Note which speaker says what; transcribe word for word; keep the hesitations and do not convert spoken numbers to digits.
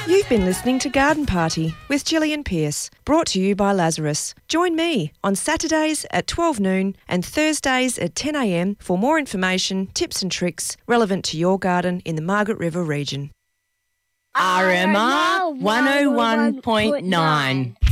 Speaker 1: You've been listening to Garden Party with Gillian Pearce, brought to you by Lazarus. Join me on Saturdays at twelve noon and Thursdays at ten a m for more information, tips and tricks relevant to your garden in the Margaret River region.
Speaker 2: R M R one oh one point nine.